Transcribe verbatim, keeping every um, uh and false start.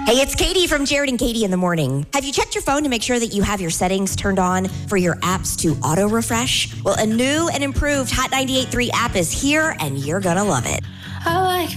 Hey, it's Katie from Jared and Katie in the Morning. Have you checked your phone to make sure that you have your settings turned on for your apps to auto refresh? Well, a new and improved Hot ninety-eight point three app is here, and you're going to love it. I like